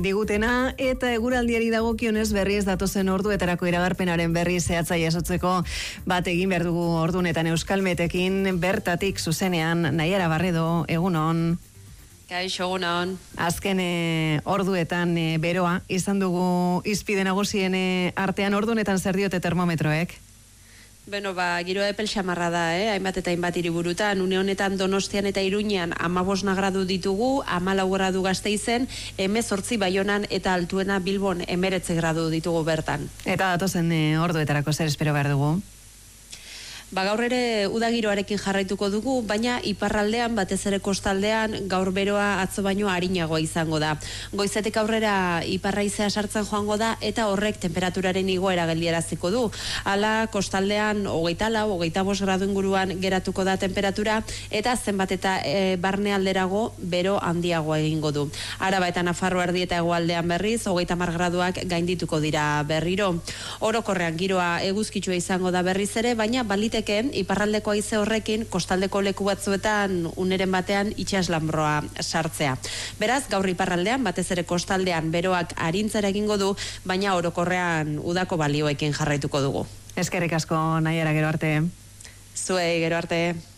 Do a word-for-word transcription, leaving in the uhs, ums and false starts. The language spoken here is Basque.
digutena eta eguraldiari dagokionez berriz datozen orduetarako iragarpenaren berri zehatza jasotzeko bat egin behar dugu ordunetan Euskalmetekin bertatik zuzenean Naiara Barredo, egunon. Kaixo, egunon. Azken e, orduetan e, beroa izan dugu izpide nagusien e, artean ordunetan zer diote termometroek? Beno, ba, giroa epel xamarra da, eh? hainbat eta hainbat hiriburutan, une honetan Donostian eta Iruñean hamabost gradu ditugu, hamalau gradu Gasteizen, hemezortzi Baionan eta altuena Bilbon hemeretzi gradu ditugu bertan. Eta datozen e, orduetarako zer espero behar dugu? Ba, gaur ere udagiroarekin jarraituko dugu, baina iparraldean, batez ere kostaldean, gaur beroa atzo baino arinagoa izango da. Goizetik aurrera iparraizea sartzen joango da, eta horrek temperaturaren igoera geldieraziko du. Hala, kostaldean, hogeita lau, hogeita bost gradu inguruan geratuko da temperatura, eta zenbat eta e, barne alderago bero handiagoa egingo du. Araba eta Nafarro erdi eta hegoaldean berriz, hogeita hamar graduak gaindituko dira berriro. Orokorrean giroa eguzkitsua izango da berriz ere, baina balite iparraldeko haize horrekin kostaldeko leku batzuetan uneren batean itsaslanbroa sartzea. Beraz, gaur iparraldean, batez ere kostaldean beroak arintzera egingo du, baina orokorrean udako balioekin jarraituko dugu. Eskerrik asko, Naiara, gero arte. Zuei, gero arte.